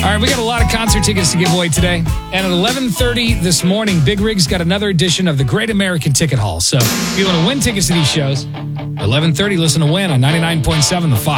right, we got a lot of concert tickets to give away today. And at 11:30 this morning, Big Rig's got another edition of the Great American Ticket Hall. So if you want to win tickets to these shows, 11:30, listen to Win on 99.7 The Fox.